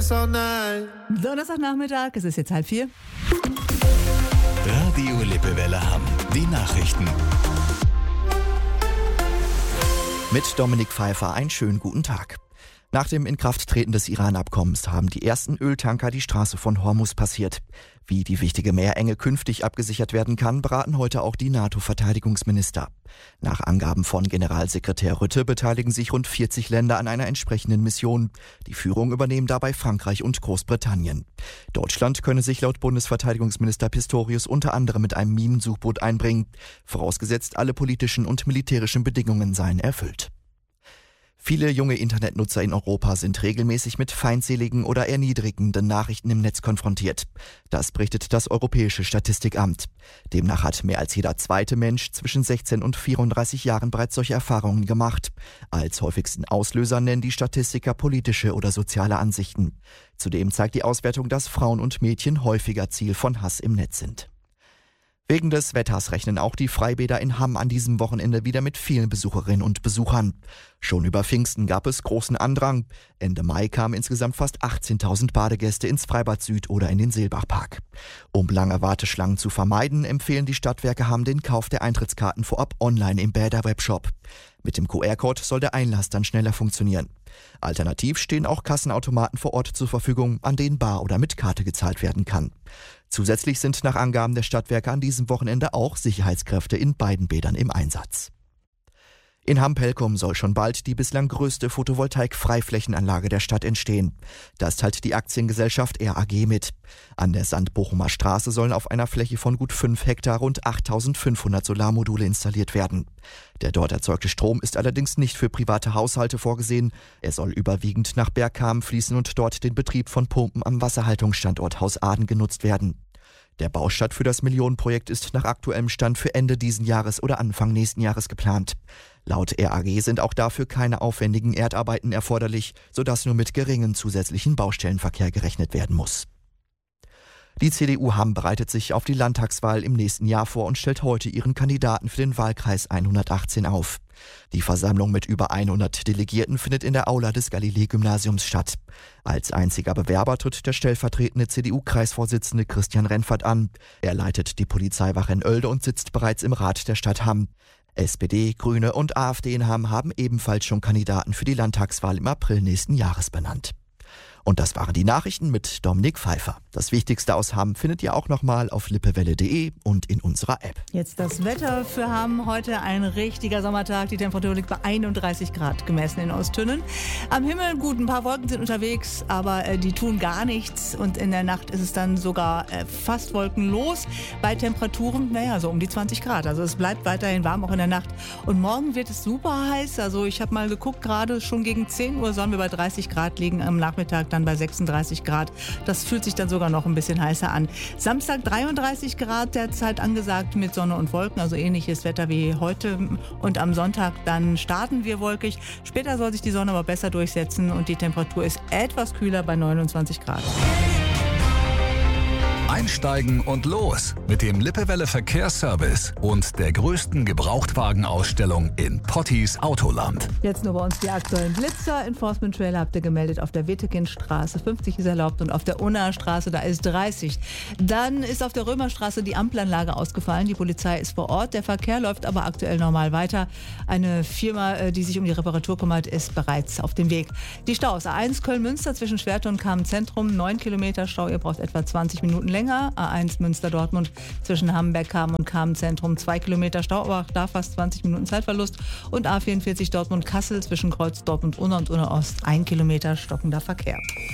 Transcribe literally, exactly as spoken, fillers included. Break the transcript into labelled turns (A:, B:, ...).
A: this all night.
B: Donnerstagnachmittag, es ist jetzt halb vier.
C: Radio Lippewelle Hamm. Die Nachrichten.
D: Mit Dominik Pfeiffer einen schönen guten Tag. Nach dem Inkrafttreten des Iran-Abkommens haben die ersten Öltanker die Straße von Hormuz passiert. Wie die wichtige Meerenge künftig abgesichert werden kann, beraten heute auch die NATO-Verteidigungsminister. Nach Angaben von Generalsekretär Rutte beteiligen sich rund vierzig Länder an einer entsprechenden Mission. Die Führung übernehmen dabei Frankreich und Großbritannien. Deutschland könne sich laut Bundesverteidigungsminister Pistorius unter anderem mit einem Minensuchboot einbringen, vorausgesetzt alle politischen und militärischen Bedingungen seien erfüllt. Viele junge Internetnutzer in Europa sind regelmäßig mit feindseligen oder erniedrigenden Nachrichten im Netz konfrontiert. Das berichtet das Europäische Statistikamt. Demnach hat mehr als jeder zweite Mensch zwischen sechzehn und vierunddreißig Jahren bereits solche Erfahrungen gemacht. Als häufigsten Auslöser nennen die Statistiker politische oder soziale Ansichten. Zudem zeigt die Auswertung, dass Frauen und Mädchen häufiger Ziel von Hass im Netz sind. Wegen des Wetters rechnen auch die Freibäder in Hamm an diesem Wochenende wieder mit vielen Besucherinnen und Besuchern. Schon über Pfingsten gab es großen Andrang. Ende Mai kamen insgesamt fast achtzehntausend Badegäste ins Freibad Süd oder in den Seelbachpark. Um lange Warteschlangen zu vermeiden, empfehlen die Stadtwerke Hamm den Kauf der Eintrittskarten vorab online im Bäder-Webshop. Mit dem Q R-Code soll der Einlass dann schneller funktionieren. Alternativ stehen auch Kassenautomaten vor Ort zur Verfügung, an denen bar oder mit Karte gezahlt werden kann. Zusätzlich sind nach Angaben der Stadtwerke an diesem Wochenende auch Sicherheitskräfte in beiden Bädern im Einsatz. In Hamm-Pelkum soll schon bald die bislang größte Photovoltaik-Freiflächenanlage der Stadt entstehen. Das teilt die Aktiengesellschaft R A G mit. An der Sandbochumer Straße sollen auf einer Fläche von gut fünf Hektar rund achttausendfünfhundert Solarmodule installiert werden. Der dort erzeugte Strom ist allerdings nicht für private Haushalte vorgesehen. Er soll überwiegend nach Bergkamen fließen und dort den Betrieb von Pumpen am Wasserhaltungsstandort Haus Aden genutzt werden. Der Baustart für das Millionenprojekt ist nach aktuellem Stand für Ende diesen Jahres oder Anfang nächsten Jahres geplant. Laut R A G sind auch dafür keine aufwendigen Erdarbeiten erforderlich, sodass nur mit geringem zusätzlichen Baustellenverkehr gerechnet werden muss. Die C D U Hamm bereitet sich auf die Landtagswahl im nächsten Jahr vor und stellt heute ihren Kandidaten für den Wahlkreis hundertachtzehn auf. Die Versammlung mit über hundert Delegierten findet in der Aula des Galilei-Gymnasiums statt. Als einziger Bewerber tritt der stellvertretende C D U-Kreisvorsitzende Christian Renfert an. Er leitet die Polizeiwache in Oelde und sitzt bereits im Rat der Stadt Hamm. S P D, Grüne und AfD in Hamm haben ebenfalls schon Kandidaten für die Landtagswahl im April nächsten Jahres benannt. Und das waren die Nachrichten mit Dominik Pfeiffer. Das Wichtigste aus Hamm findet ihr auch nochmal auf lippewelle punkt de und in unserer App.
B: Jetzt das Wetter für Hamm. Heute ein richtiger Sommertag. Die Temperatur liegt bei einunddreißig Grad gemessen in Osttünnen. Am Himmel, gut, ein paar Wolken sind unterwegs, aber äh, die tun gar nichts. Und in der Nacht ist es dann sogar äh, fast wolkenlos. Bei Temperaturen, naja, so um die zwanzig Grad. Also es bleibt weiterhin warm, auch in der Nacht. Und morgen wird es super heiß. Also ich habe mal geguckt, gerade schon gegen zehn Uhr sollen wir bei dreißig Grad liegen. Am Nachmittag dann bei sechsunddreißig Grad. Das fühlt sich dann sogar noch ein bisschen heißer an. Samstag dreiunddreißig Grad derzeit angesagt mit Sonne und Wolken, also ähnliches Wetter wie heute. Und am Sonntag dann starten wir wolkig. Später soll sich die Sonne aber besser durchsetzen und die Temperatur ist etwas kühler bei neunundzwanzig Grad.
C: Einsteigen und los mit dem Lippewelle Verkehrsservice und der größten Gebrauchtwagenausstellung in Potties Autoland.
B: Jetzt nur bei uns die aktuellen Blitzer. Enforcement Trailer habt ihr gemeldet auf der Wetekindstraße. fünfzig ist erlaubt und auf der Unnaer Straße, da ist dreißig. Dann ist auf der Römerstraße die Ampelanlage ausgefallen. Die Polizei ist vor Ort. Der Verkehr läuft aber aktuell normal weiter. Eine Firma, die sich um die Reparatur kümmert, ist bereits auf dem Weg. Die Staus A eins Köln-Münster zwischen Schwerte und Kamen-Zentrum. neun Kilometer Stau. Ihr braucht etwa zwanzig Minuten länger. A eins Münster-Dortmund zwischen Hamberg-Kamen und Kamen-Zentrum zwei Kilometer Stau, aber auch da fast zwanzig Minuten Zeitverlust. Und A vierundvierzig Dortmund-Kassel zwischen Kreuz Dortmund-Unna und Unna-Ost ein Kilometer stockender Verkehr.